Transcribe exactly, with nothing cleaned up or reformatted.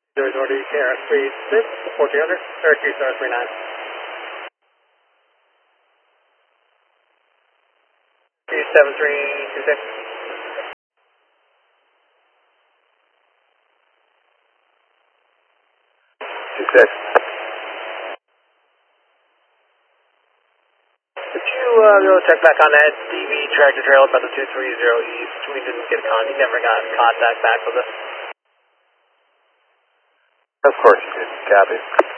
George Order, K R S three six, fourteen hundred, Syracuse R three nine. three seven three two six. two six. Could you uh, go check back on that D V tractor trailer about the two three zero East? We didn't get con. He never got contact back with us. Of course you did, copy.